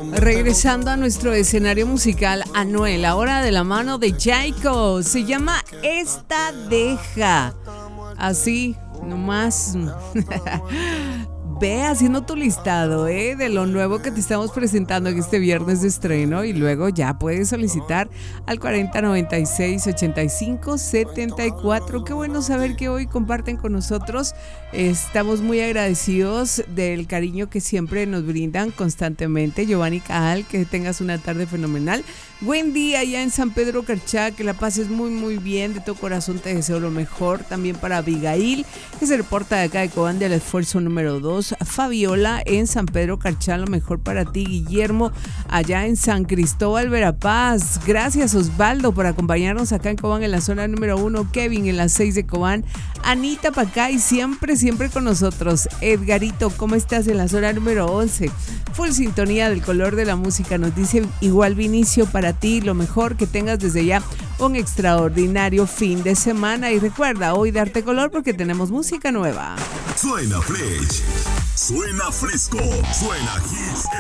Regresando a nuestro escenario musical, Anuel, ahora de la mano de Jaiko. Se llama Esta Deja. Así, nomás. Ve haciendo tu listado de lo nuevo que te estamos presentando en este viernes de estreno, y luego ya puedes solicitar al 4096-8574. Qué bueno saber que hoy comparten con nosotros. Estamos muy agradecidos del cariño que siempre nos brindan constantemente. Giovanni Cajal, que tengas una tarde fenomenal. Buen día allá en San Pedro Carchá, que la pases muy muy bien, de todo corazón te deseo lo mejor. También para Abigail, que se reporta de acá de Cobán del esfuerzo número 2. Fabiola en San Pedro Carchá, lo mejor para ti. Guillermo allá en San Cristóbal Verapaz. Gracias Osvaldo por acompañarnos acá en Cobán en la zona número 1. Kevin en la 6 de Cobán. Anita Pacay siempre con nosotros. Edgarito, ¿cómo estás en la zona número 11? Full sintonía del color de la música, nos dice igual Vinicio, para ti lo mejor, que tengas desde ya un extraordinario fin de semana, y recuerda hoy darte color porque tenemos música nueva. Suena fresh, suena fresco, suena hits.